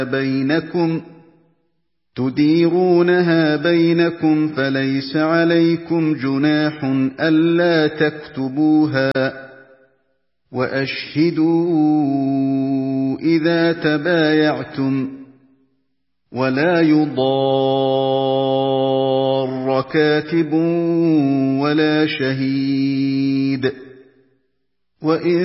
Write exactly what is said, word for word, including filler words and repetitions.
بينكم تديرونها بينكم فليس عليكم جناح ألا تكتبوها وأشهدوا إذا تبايعتم ولا يضار كاتب ولا شهيد وإن